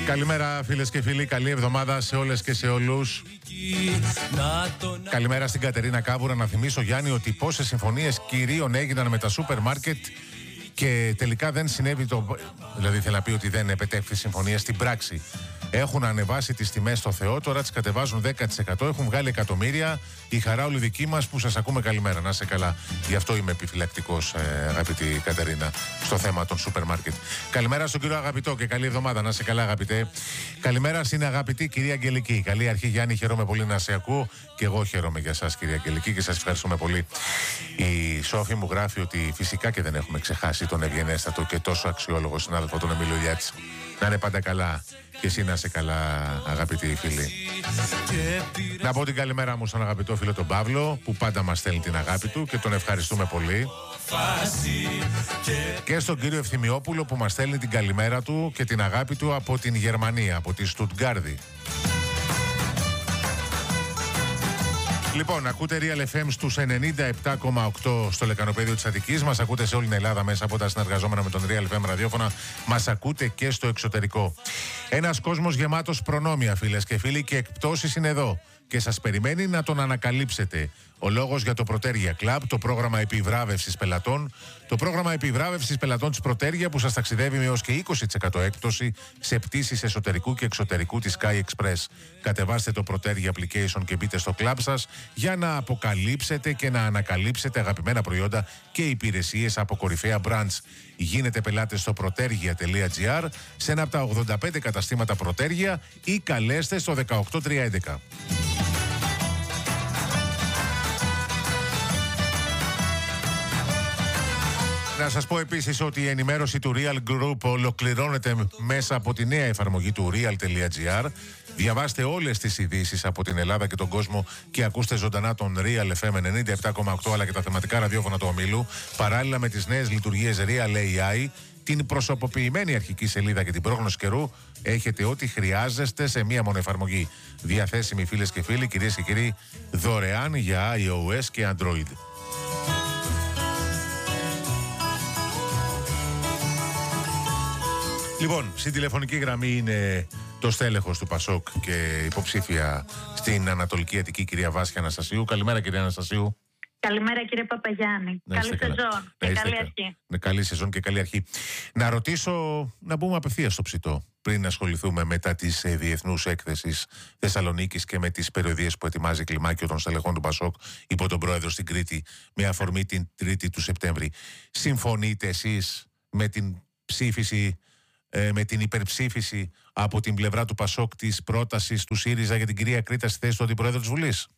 Καλημέρα φίλες και φίλοι, καλή εβδομάδα σε όλες και σε όλους. Καλημέρα στην Κατερίνα Κάβουρα. Να θυμίσω, Γιάννη, ότι πόσες συμφωνίες κυρίων έγιναν με τα σούπερ μάρκετ και τελικά δεν συνέβη το... Δηλαδή θέλει να πει ότι δεν επετέφθη συμφωνία στην πράξη. Έχουν ανεβάσει τις τιμές στο Θεό, τώρα τις κατεβάζουν 10%, έχουν βγάλει εκατομμύρια. Η χαρά όλη δική μας που σας ακούμε. Καλημέρα, να είσαι καλά. Γι' αυτό είμαι επιφυλακτικός, αγαπητή Κατερίνα, στο θέμα των σούπερ μάρκετ. Καλημέρα στον κύριο Αγαπητό και καλή εβδομάδα, να είσαι καλά, αγαπητέ. Καλημέρα στην αγαπητή κυρία Αγγελική. Καλή αρχή, Γιάννη, χαίρομαι πολύ να σε ακούω. Και εγώ χαίρομαι για σας, κυρία Αγγελική, και σας ευχαριστούμε πολύ. Η Σόφη μου γράφει ότι φυσικά και δεν έχουμε ξεχάσει τον ευγενέστατο και τόσο αξιόλογο συνάδελφο, τον Εμίλιο Ηλιάτση. Να είναι πάντα καλά. Και εσύ να είσαι καλά, αγαπητοί φίλοι. Να πω την καλημέρα μου στον αγαπητό φίλο τον Παύλο, που πάντα μας στέλνει την αγάπη του και τον ευχαριστούμε πολύ. Και στον κύριο Ευθυμιόπουλο που μας στέλνει την καλημέρα του και την αγάπη του από την Γερμανία, από τη Στουτγκάρδη. Λοιπόν, ακούτε Real FM στους 97,8 στο λεκανοπέδιο της Αττικής. Μας ακούτε σε όλη την Ελλάδα μέσα από τα συνεργαζόμενα με τον Real FM ραδιόφωνα. Μας ακούτε και στο εξωτερικό. Ένας κόσμος γεμάτος προνόμια, φίλες και φίλοι, και εκπτώσεις είναι εδώ. Και σας περιμένει να τον ανακαλύψετε. Ο λόγος για το Προτέργια Club, το πρόγραμμα επιβράβευσης πελατών. Το πρόγραμμα επιβράβευσης πελατών της Προτέργια που σας ταξιδεύει με έως και 20% έκπτωση σε πτήσεις εσωτερικού και εξωτερικού της Sky Express. Κατεβάστε το Προτέργια Application και μπείτε στο club σας για να αποκαλύψετε και να ανακαλύψετε αγαπημένα προϊόντα και υπηρεσίες από κορυφαία brands. Γίνετε πελάτες στο protergia.gr σε ένα από τα 85 καταστήματα Προτέργια ή καλέστε στο 18311. Να σας πω επίσης ότι η ενημέρωση του Real Group ολοκληρώνεται μέσα από τη νέα εφαρμογή του real.gr. Διαβάστε όλες τις ειδήσεις από την Ελλάδα και τον κόσμο και ακούστε ζωντανά τον Real FM 97,8 αλλά και τα θεματικά ραδιόφωνα του ομίλου, παράλληλα με τις νέες λειτουργίες Real AI, την προσωποποιημένη αρχική σελίδα και την πρόγνωση καιρού. Έχετε ό,τι χρειάζεστε σε μία μόνο εφαρμογή. Διαθέσιμη, φίλες και φίλοι, κυρίες και κύριοι, δωρεάν για iOS και Android. Λοιπόν, στην τηλεφωνική γραμμή είναι το στέλεχος του Πασόκ και υποψήφια στην Ανατολική Αττική, κυρία Βάσια Αναστασίου. Καλημέρα, κυρία Αναστασίου. Καλημέρα, κύριε Παπαγιάννη. Καλή σεζόν και καλή αρχή. Καλή σεζόν και καλή αρχή. Να ρωτήσω, να μπούμε απευθείας στο ψητό, πριν ασχοληθούμε μετά της διεθνούς έκθεσης Θεσσαλονίκης και με τις περιοδίες που ετοιμάζει κλιμάκιο των στελεχών του Πασόκ υπό τον πρόεδρο στην Κρήτη με αφορμή την 3η του Σεπτέμβρη. Συμφωνείτε εσείς με την ψήφιση, με την υπερψήφιση από την πλευρά του Πασόκ της πρότασης του ΣΥΡΙΖΑ για την κυρία Κρήτα στη θέση του Αντιπρόεδρου της Βουλής?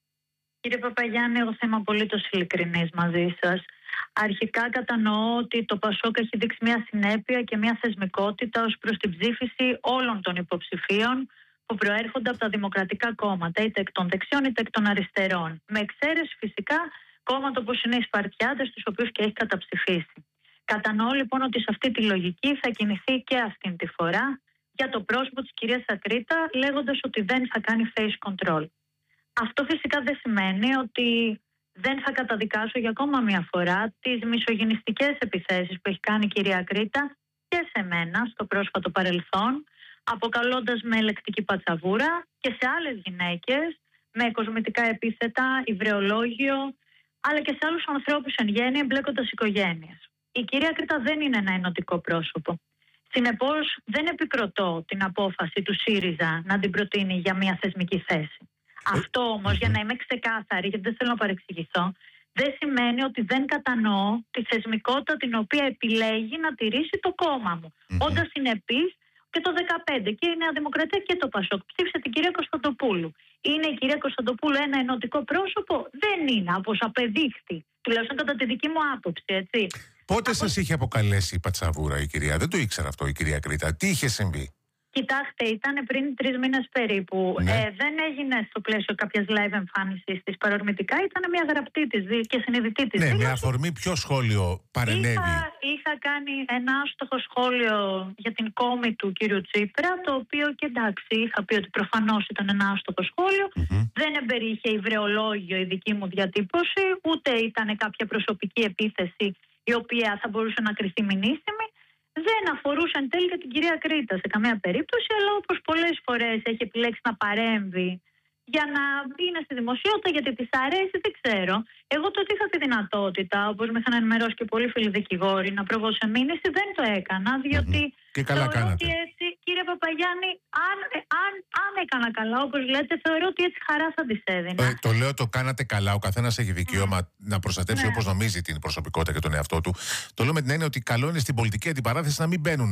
Κύριε Παπαγιάννη, εγώ θα είμαι απολύτως ειλικρινής μαζί σας. Αρχικά κατανοώ ότι το Πασόκ έχει δείξει μια συνέπεια και μια θεσμικότητα ως προς την ψήφιση όλων των υποψηφίων που προέρχονται από τα δημοκρατικά κόμματα, είτε εκ των δεξιών είτε εκ των αριστερών. Με εξαίρεση φυσικά κόμματα όπως είναι οι Σπαρτιάτες, τους οποίους και έχει καταψηφίσει. Κατανοώ λοιπόν ότι σε αυτή τη λογική θα κινηθεί και αυτή τη φορά για το πρόσωπο της κυρίας Ακρίτα, λέγοντας ότι δεν θα κάνει face control. Αυτό φυσικά δεν σημαίνει ότι δεν θα καταδικάσω για ακόμα μια φορά τις μισογυνιστικές επιθέσεις που έχει κάνει η κυρία Κρήτα και σε μένα στο πρόσφατο παρελθόν, αποκαλώντας με λεκτική πατσαβούρα, και σε άλλες γυναίκες με κοσμητικά επίθετα, υβρεολόγιο, αλλά και σε άλλους ανθρώπους εν γέννη, εμπλέκοντας οικογένειες. Η κυρία Κρήτα δεν είναι ένα ενωτικό πρόσωπο. Συνεπώς δεν επικροτώ την απόφαση του ΣΥΡΙΖΑ να την προτείνει για μια θεσμική θέση. Αυτό όμως, για να είμαι ξεκάθαρη, γιατί δεν θέλω να παρεξηγηθώ, δεν σημαίνει ότι δεν κατανοώ τη θεσμικότητα την οποία επιλέγει να τηρήσει το κόμμα μου. Όντας συνεπής και το 2015 και η Νέα Δημοκρατία και το Πασόκ ψήφισε την κυρία Κωνσταντοπούλου. Είναι η κυρία Κωνσταντοπούλου ένα ενωτικό πρόσωπο? Δεν είναι, όπως απεδείχθη. Τουλάχιστον κατά τη δική μου άποψη, έτσι. Πότε σας είχε αποκαλέσει η πατσαβούρα η κυρία? Δεν το ήξερα αυτό η κυρία Κρήτα. Τι είχε συμβεί? Κοιτάξτε, ήταν πριν 3 μήνες περίπου. Ναι. Δεν έγινε στο πλαίσιο κάποιας live εμφάνισης της παρορμητικά, ήταν μια γραπτή της και συνειδητή της. Ναι, με αφορμή ποιο σχόλιο παρενέβη? Είχα κάνει ένα άστοχο σχόλιο για την κόμη του κύριου Τσίπρα, το οποίο και εντάξει, είχα πει ότι προφανώς ήταν ένα άστοχο σχόλιο. Δεν εμπεριείχε υβρεολόγιο η δική μου διατύπωση, ούτε ήταν κάποια προσωπική επίθεση η οποία θα μπορούσε να κριθεί μηνύσιμη. δεν αφορούσε εν τέλει και την κυρία Κρήτα σε καμία περίπτωση, αλλά όπως πολλές φορές έχει επιλέξει να παρέμβει για να είναι στη δημοσιότητα, γιατί της αρέσει, δεν ξέρω. Εγώ τότε είχα τη δυνατότητα, όπως με είχαν ενημερώσει και πολλοί φίλοι δικηγόροι, να προβώ σε μήνυση, δεν το έκανα, διότι Και καλά θεωρώ κάνατε. ότι έτσι, κύριε Παπαγιάννη, αν έκανα καλά, όπως λέτε, θεωρώ ότι έτσι χαρά θα της έδινα. Το λέω, το κάνατε καλά. Ο καθένας έχει δικαίωμα να προστατεύσει όπως νομίζει την προσωπικότητα και τον εαυτό του. Το λέω με την έννοια ότι καλό είναι στην πολιτική αντιπαράθεση να μην μπαίνουν,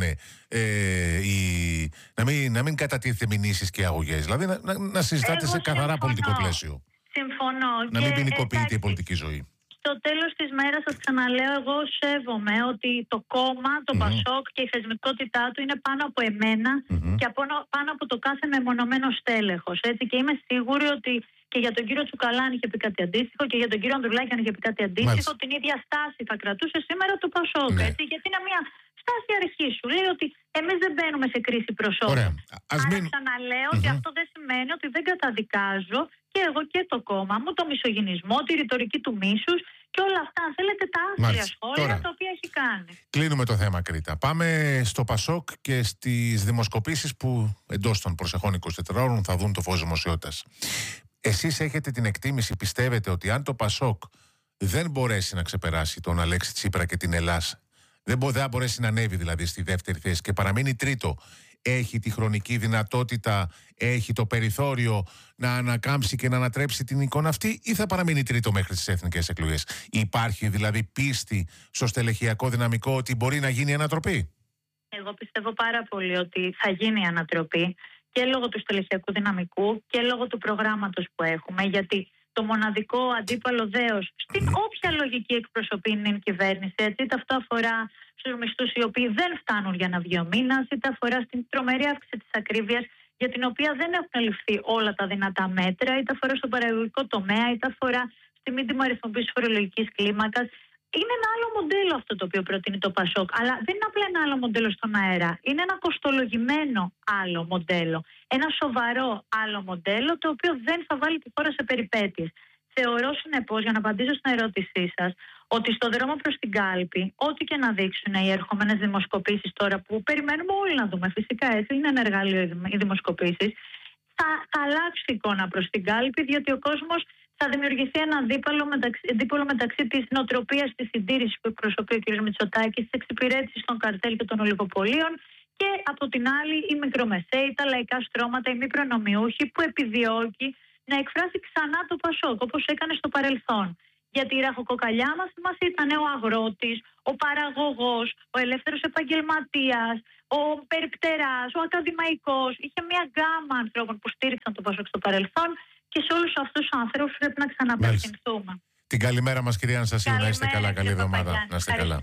να μην κατατίθεται μηνύσεις και αγωγές. Δηλαδή να συζητάτε σε καθαρά πολιτικό πλαίσιο. Συμφωνώ. Να μην ποινικοποιείται η πολιτική ζωή. Στο τέλος της μέρας, σας ξαναλέω, εγώ σέβομαι ότι το κόμμα, το Πασόκ και η θεσμικότητά του είναι πάνω από εμένα και πάνω από το κάθε μεμονωμένο στέλεχος. Έτσι, και είμαι σίγουρη ότι και για τον κύριο Τσουκαλάνη είχε πει κάτι αντίστοιχο και για τον κύριο Ανδρουλάκη αν είχε πει κάτι αντίστοιχο, την ίδια στάση θα κρατούσε σήμερα το Πασόκ. Ναι. Έτσι, γιατί είναι μια στάση αρχή σου. Λέει ότι εμείς δεν μπαίνουμε σε κρίση προσώπων. Άρα ξαναλέω ότι αυτό δεν σημαίνει ότι δεν καταδικάζω και εγώ και το κόμμα μου, το μισογυνισμό, τη ρητορική του μίσους και όλα αυτά, αν θέλετε, τα άθλια σχόλια τα οποία έχει κάνει. Κλείνουμε το θέμα, Κρήτα. Πάμε στο Πασόκ και στις δημοσκοπήσεις που εντός των προσεχών 24 ώρων θα δουν το φως δημοσιότητας. Εσείς έχετε την εκτίμηση, πιστεύετε ότι αν το Πασόκ δεν μπορέσει να ξεπεράσει τον Αλέξη Τσίπρα και την Ελλάς, δεν θα μπορέσει να ανέβει δηλαδή στη δεύτερη θέση και παραμείνει τρίτο, έχει τη χρονική δυνατότητα, έχει το περιθώριο να ανακάμψει και να ανατρέψει την εικόνα αυτή, ή θα παραμείνει τρίτο μέχρι τις εθνικές εκλογές? Υπάρχει δηλαδή πίστη στο στελεχειακό δυναμικό ότι μπορεί να γίνει ανατροπή? Εγώ πιστεύω πάρα πολύ ότι θα γίνει ανατροπή και λόγω του στελεχειακού δυναμικού και λόγω του προγράμματος που έχουμε, γιατί το μοναδικό αντίπαλο δέος στην όποια λογική εκπροσωπεί είναι η κυβέρνηση, έτσι, είτε αυτό αφορά στους μισθούς οι οποίοι δεν φτάνουν για να βγει ο μήνας, είτε αφορά στην τρομερή αύξηση της ακρίβειας, για την οποία δεν έχουν ληφθεί όλα τα δυνατά μέτρα, είτε αφορά στον παραγωγικό τομέα, είτε αφορά στη μη τιμωρηθοποίηση φορολογικής κλίμακας. Είναι ένα άλλο μοντέλο αυτό το οποίο προτείνει το Πασόκ, αλλά δεν είναι απλά ένα άλλο μοντέλο στον αέρα. Είναι ένα κοστολογημένο άλλο μοντέλο. Ένα σοβαρό άλλο μοντέλο, το οποίο δεν θα βάλει τη χώρα σε περιπέτειες. Θεωρώ συνεπώς, για να απαντήσω στην ερώτησή σας, ότι στο δρόμο προς την κάλπη, ό,τι και να δείξουν οι ερχόμενες δημοσκοπήσεις τώρα, που περιμένουμε όλοι να δούμε, φυσικά έτσι, είναι ένα εργαλείο οι δημοσκοπήσεις, θα αλλάξει η εικόνα προς την κάλπη, διότι ο κόσμος θα δημιουργηθεί ένα αντίπολο μεταξύ της νοοτροπίας της συντήρησης που εκπροσωπεί ο κ. Μητσοτάκης, της εξυπηρέτησης των καρτέλ και των ολιγοπολίων, και από την άλλη οι μικρομεσαίοι, τα λαϊκά στρώματα, οι μη προνομιούχοι, που επιδιώκει να εκφράσει ξανά το Πασόκ όπως έκανε στο παρελθόν. Γιατί η ραχοκοκαλιά μας ήταν ο αγρότης, ο παραγωγός, ο ελεύθερος επαγγελματίας, ο περιπτεράς, ο ακαδημαϊκός. Είχε μια γκάμα ανθρώπων που στήριξαν το Πασόκ στο παρελθόν και σε όλους αυτούς τους ανθρώπους πρέπει να ξαναπευθυνθούμε. Την καλημέρα μας, κυρία Αναστασίου, να είστε καλά, καλή εβδομάδα. Να είστε καλά.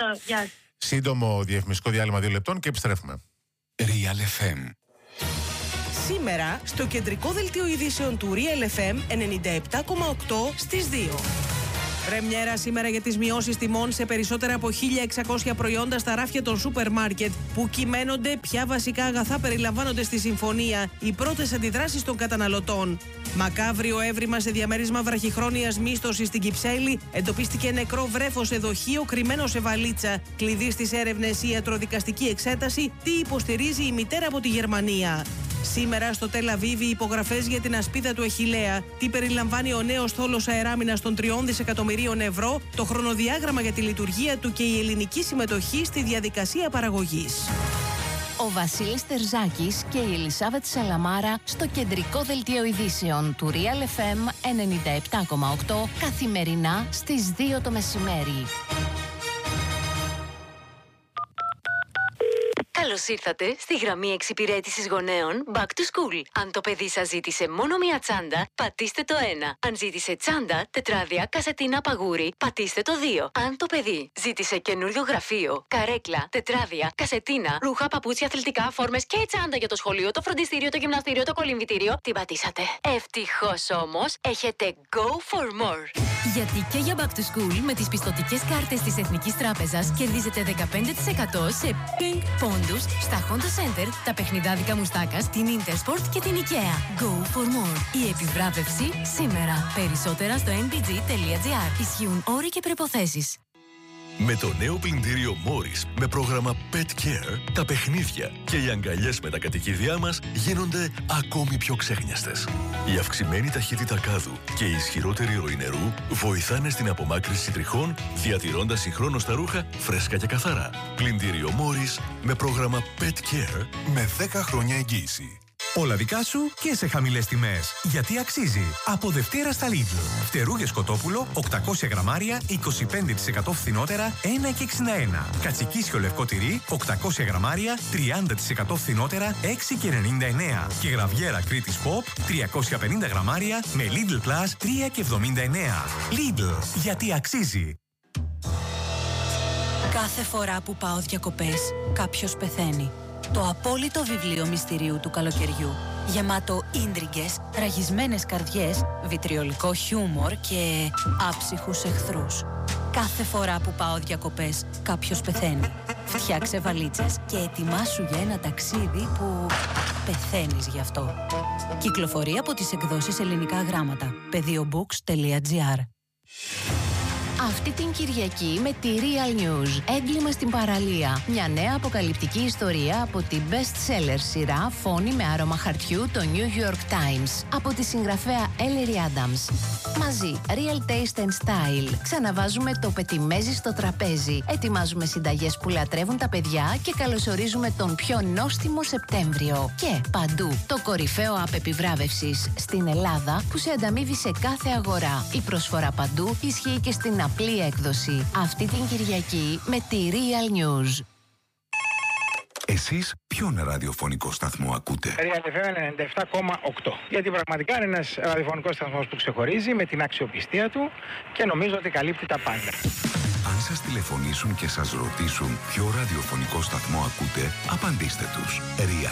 Σύντομο διαφημιστικό διάλειμμα 2 λεπτών και επιστρέφουμε. Real FM. Σήμερα στο κεντρικό δελτίο ειδήσεων του Real FM 97,8 στις 2. Πρεμιέρα σήμερα για τις μειώσεις τιμών σε περισσότερα από 1.600 προϊόντα στα ράφια των σούπερ μάρκετ. Που κυμαίνονται, ποια βασικά αγαθά περιλαμβάνονται στη συμφωνία, οι πρώτες αντιδράσεις των καταναλωτών. Μακάβριο έβριμα σε διαμέρισμα βραχυχρόνιας μίσθωσης στην Κυψέλη. Εντοπίστηκε νεκρό βρέφος σε δοχείο κρυμμένο σε βαλίτσα. Κλειδί στις έρευνες η ιατροδικαστική εξέταση. Τι υποστηρίζει η μητέρα από τη Γερμανία. Σήμερα στο Τελ Αβίβ οι υπογραφές για την ασπίδα του Αχιλλέα. Τι περιλαμβάνει ο νέος στόλος αεράμινας των 3 δισεκατομμυρίων ευρώ, το χρονοδιάγραμμα για τη λειτουργία του και η ελληνική συμμετοχή στη διαδικασία παραγωγής. Ο Βασίλης Τερζάκης και η Ελισάβετ Σαλαμάρα στο κεντρικό δελτίο ειδήσεων του Real FM 97,8 καθημερινά στις 2 το μεσημέρι. Καλώς ήρθατε στη γραμμή εξυπηρέτησης γονέων Back to School. Αν το παιδί σας ζήτησε μόνο μία τσάντα, πατήστε το 1. Αν ζήτησε τσάντα, τετράδια, κασετίνα, παγούρι, πατήστε το 2. Αν το παιδί ζήτησε καινούριο γραφείο, καρέκλα, τετράδια, κασετίνα, ρούχα, παπούτσια, αθλητικά, φόρμες και τσάντα για το σχολείο, το φροντιστήριο, το γυμναστήριο, το κολυμβητήριο, την πατήσατε. Ευτυχώς όμως, έχετε Go for More. Γιατί και για Back to School με τις πιστωτικές κάρτες της Εθνικής Τράπεζας κερδίζετε 15% σε Pink πόντους στα Honda Center, τα παιχνιδάδικα μουστάκας, την Intersport και την IKEA. Go for more. Η επιβράβευση σήμερα. Περισσότερα στο nbg.gr. Ισχύουν όροι και προϋποθέσεις. Με το νέο πλυντήριο Morris με πρόγραμμα Pet Care, τα παιχνίδια και οι αγκαλιές με τα κατοικίδια μας γίνονται ακόμη πιο ξέχνιαστες. Η αυξημένη ταχύτητα κάδου και η ισχυρότερη ροή νερού βοηθάνε στην απομάκρυνση τριχών, διατηρώντας συγχρόνως τα ρούχα φρέσκα και καθαρά. Πλυντήριο Morris με πρόγραμμα Pet Care με 10 χρόνια εγγύηση. Όλα δικά σου και σε χαμηλές τιμές. Γιατί αξίζει. Από Δευτέρα στα Lidl. Φτερούγες κοτόπουλο 800 γραμμάρια 25% φθηνότερα 1,61. Κατσικίσιο λευκό τυρί 800 γραμμάρια 30% φθηνότερα 6,99. Και γραβιέρα Κρήτης Pop 350 γραμμάρια με Lidl Plus 3,79. Lidl. Γιατί αξίζει. Κάθε φορά που πάω διακοπές, κάποιος πεθαίνει. Το απόλυτο βιβλίο μυστηρίου του καλοκαιριού. Γεμάτο ίντριγκες, ραγισμένες καρδιές, βιτριολικό χιούμορ και άψυχους εχθρούς. Κάθε φορά που πάω διακοπές, κάποιος πεθαίνει. Φτιάξε βαλίτσες και ετοιμάσου για ένα ταξίδι που πεθαίνεις γι' αυτό. Κυκλοφορεί από τις εκδόσεις Ελληνικά Γράμματα. Pediobooks.gr. Αυτή την Κυριακή με τη Real News. Έγκλημα στην παραλία. Μια νέα αποκαλυπτική ιστορία από την best-seller σειρά Φόνη με άρωμα χαρτιού, το New York Times. Από τη συγγραφέα Ellery Adams. Μαζί, Real Taste and Style. Ξαναβάζουμε το πετιμέζι στο τραπέζι. Ετοιμάζουμε συνταγές που λατρεύουν τα παιδιά και καλωσορίζουμε τον πιο νόστιμο Σεπτέμβριο. Και παντού, το κορυφαίο app επιβράβευσης στην Ελλάδα που σε ανταμείβει σε κάθε αγορά. Η προσφορά παντού ισχύει και στην απλή έκδοση. Αυτή την Κυριακή με τη Real News. Εσείς ποιον ραδιοφωνικό σταθμό ακούτε? Real FM 97,8. Γιατί πραγματικά είναι ένας ραδιοφωνικός σταθμός που ξεχωρίζει με την αξιοπιστία του και νομίζω ότι καλύπτει τα πάντα. Αν σας τηλεφωνήσουν και σας ρωτήσουν ποιο ραδιοφωνικό σταθμό ακούτε, απαντήστε τους. Real